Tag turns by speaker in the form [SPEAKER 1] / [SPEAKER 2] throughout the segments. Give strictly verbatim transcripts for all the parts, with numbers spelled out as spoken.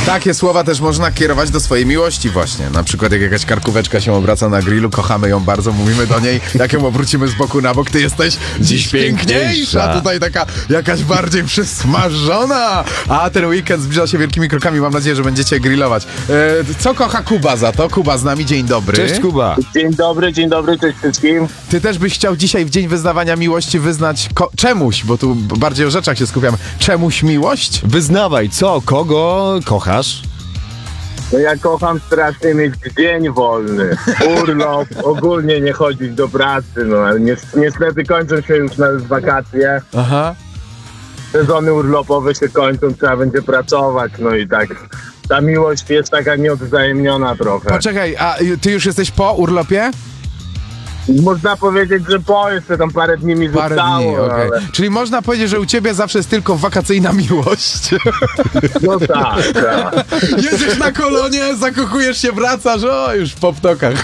[SPEAKER 1] Takie słowa też można kierować do swojej miłości właśnie. Na przykład jak jakaś karkóweczka się obraca na grillu, kochamy ją bardzo, mówimy do niej, jak ją obrócimy z boku na bok, ty jesteś dziś piękniejsza. Tutaj taka jakaś bardziej przysmażona. A ten weekend zbliża się wielkimi krokami. Mam nadzieję, że będziecie grillować. E, co kocha Kuba za to? Kuba z nami, dzień dobry.
[SPEAKER 2] Cześć Kuba.
[SPEAKER 3] Dzień dobry, dzień dobry, cześć wszystkim.
[SPEAKER 1] Ty też byś chciał dzisiaj w dzień wyznawania miłości wyznać ko- czemuś, bo tu bardziej o rzeczach się skupiamy. Czemuś miłość?
[SPEAKER 2] Wyznawaj, co, kogo kochasz?
[SPEAKER 3] No ja kocham strasznie mieć dzień wolny, urlop, ogólnie nie chodzić do pracy, no ale ni- niestety kończą się już na wakacje,
[SPEAKER 1] Aha.
[SPEAKER 3] sezony urlopowe się kończą, trzeba będzie pracować, no i tak ta miłość jest taka nieodwzajemniona trochę.
[SPEAKER 1] Poczekaj, a ty już jesteś po urlopie?
[SPEAKER 3] Można powiedzieć, że po jeszcze tam parę dni mi
[SPEAKER 1] Parę
[SPEAKER 3] zostało,
[SPEAKER 1] dni, okej.
[SPEAKER 3] ale
[SPEAKER 1] Czyli można powiedzieć, że u ciebie zawsze jest tylko wakacyjna miłość.
[SPEAKER 3] no tak, tak.
[SPEAKER 1] Jedziesz na kolonie, zakochujesz się, wracasz, o już po ptokach.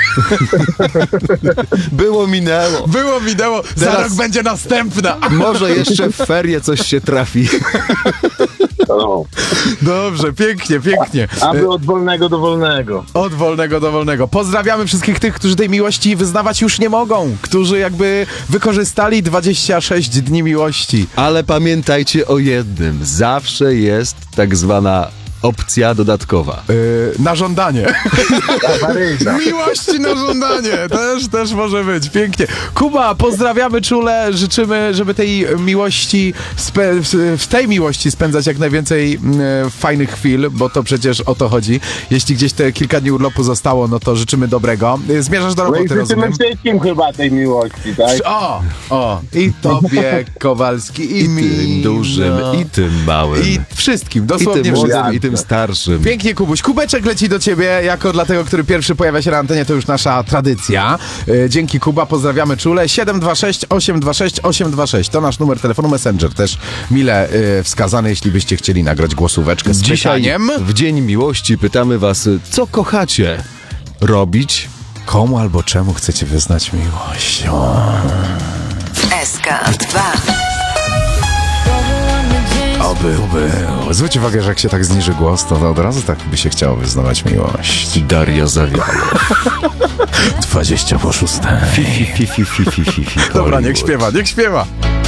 [SPEAKER 2] Było, minęło.
[SPEAKER 1] Było, minęło, za
[SPEAKER 2] Teraz-
[SPEAKER 1] rok będzie następna.
[SPEAKER 2] Może jeszcze w ferie coś się trafi.
[SPEAKER 3] No.
[SPEAKER 1] Dobrze, pięknie, pięknie.
[SPEAKER 3] Aby od wolnego do wolnego.
[SPEAKER 1] Od wolnego do wolnego. Pozdrawiamy wszystkich tych, którzy tej miłości wyznawać już nie mogą, którzy jakby wykorzystali dwadzieścia sześć dni miłości.
[SPEAKER 2] Ale pamiętajcie o jednym. Zawsze jest tak zwana opcja dodatkowa.
[SPEAKER 1] Yy, na żądanie.
[SPEAKER 3] Awaryjna.
[SPEAKER 1] Miłości na żądanie. Też, też może być. Pięknie. Kuba, pozdrawiamy czule. Życzymy, żeby tej miłości, spe- w- w tej miłości spędzać jak najwięcej mm, fajnych chwil, bo to przecież o to chodzi. Jeśli gdzieś te kilka dni urlopu zostało, no to życzymy dobrego. Yy, Zmierzasz do
[SPEAKER 3] No i
[SPEAKER 1] roboty,
[SPEAKER 3] życzymy
[SPEAKER 1] rozumiem?
[SPEAKER 3] wszystkim chyba tej miłości, tak?
[SPEAKER 1] O, o. I tobie, Kowalski, i,
[SPEAKER 2] I
[SPEAKER 1] mi.
[SPEAKER 2] tym dużym,
[SPEAKER 1] no.
[SPEAKER 2] i tym małym.
[SPEAKER 1] I wszystkim,
[SPEAKER 2] I
[SPEAKER 1] dosłownie
[SPEAKER 2] tym
[SPEAKER 1] wszystkim.
[SPEAKER 2] młodym, i tym starszym.
[SPEAKER 1] Pięknie, Kubuś. Kubeczek leci do ciebie jako dla tego, który pierwszy pojawia się na antenie. To już nasza tradycja. Yy, dzięki, Kuba. Pozdrawiamy czule. siedem dwa sześć osiem dwa sześć osiem dwa sześć. To nasz numer telefonu Messenger. Też mile yy, wskazany, jeśli byście chcieli nagrać głosóweczkę z
[SPEAKER 2] Dzisiaj
[SPEAKER 1] pytaniem.
[SPEAKER 2] w Dzień Miłości pytamy was, co kochacie robić?
[SPEAKER 1] Komu albo czemu chcecie wyznać miłość? O.
[SPEAKER 4] S K dwa.
[SPEAKER 1] Oby, oby. Zwróć uwagę, że jak się tak zniży głos, to od razu tak by się chciało wyznawać miłość.
[SPEAKER 2] Daria Zawiało.
[SPEAKER 1] dwadzieścia po szóste.
[SPEAKER 2] Fi, fi, fi, fi, fi, fi, fi, fi.
[SPEAKER 1] Dobra, niech
[SPEAKER 2] Hollywood.
[SPEAKER 1] śpiewa, niech śpiewa.